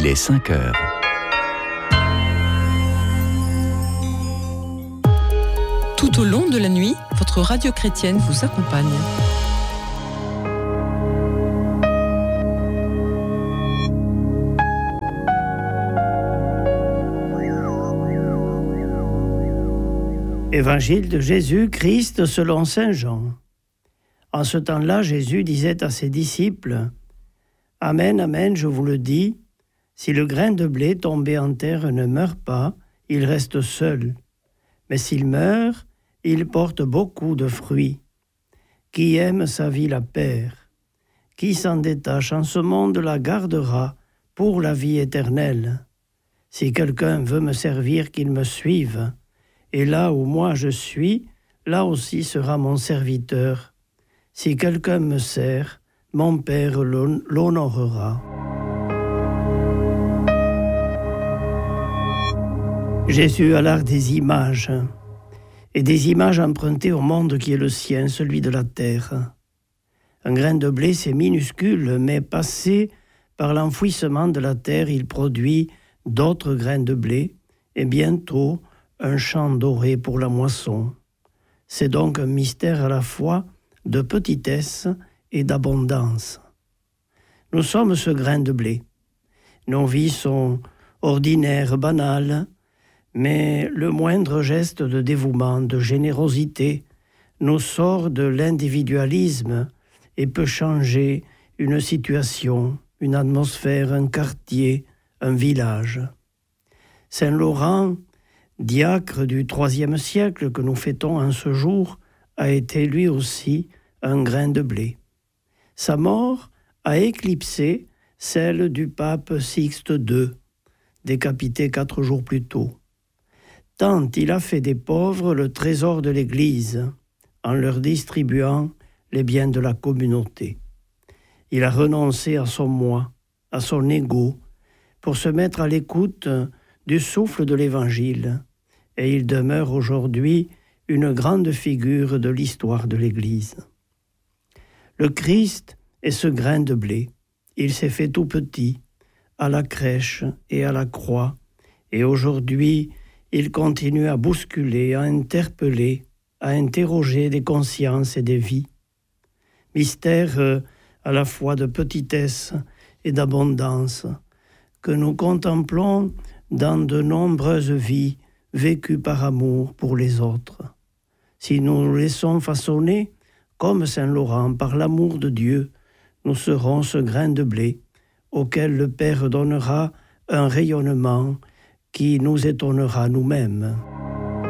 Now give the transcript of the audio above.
Il est 5 heures. Tout au long de la nuit, votre radio chrétienne vous accompagne. Évangile de Jésus-Christ selon saint Jean. En ce temps-là, Jésus disait à ses disciples : « Amen, amen, je vous le dis, si le grain de blé tombé en terre ne meurt pas, il reste seul. Mais s'il meurt, il porte beaucoup de fruits. Qui aime sa vie la perd. Qui s'en détache en ce monde la gardera pour la vie éternelle. Si quelqu'un veut me servir, qu'il me suive. Et là où moi je suis, là aussi sera mon serviteur. Si quelqu'un me sert, mon Père l'honorera. » Jésus a l'art des images, et des images empruntées au monde qui est le sien, celui de la terre. Un grain de blé, c'est minuscule, mais passé par l'enfouissement de la terre, il produit d'autres grains de blé, et bientôt un champ doré pour la moisson. C'est donc un mystère à la fois de petitesse et d'abondance. Nous sommes ce grain de blé. Nos vies sont ordinaires, banales, mais le moindre geste de dévouement, de générosité, nous sort de l'individualisme et peut changer une situation, une atmosphère, un quartier, un village. Saint Laurent, diacre du IIIe siècle que nous fêtons en ce jour, a été lui aussi un grain de blé. Sa mort a éclipsé celle du pape Sixte II, décapité 4 jours plus tôt. Tant il a fait des pauvres le trésor de l'Église, en leur distribuant les biens de la communauté. Il a renoncé à son moi, à son ego, pour se mettre à l'écoute du souffle de l'Évangile, et il demeure aujourd'hui une grande figure de l'histoire de l'Église. Le Christ est ce grain de blé. Il s'est fait tout petit, à la crèche et à la croix, et aujourd'hui, il continue à bousculer, à interpeller, à interroger des consciences et des vies. Mystère à la fois de petitesse et d'abondance, que nous contemplons dans de nombreuses vies vécues par amour pour les autres. Si nous nous laissons façonner, comme saint Laurent, par l'amour de Dieu, nous serons ce grain de blé auquel le Père donnera un rayonnement qui nous étonnera nous-mêmes.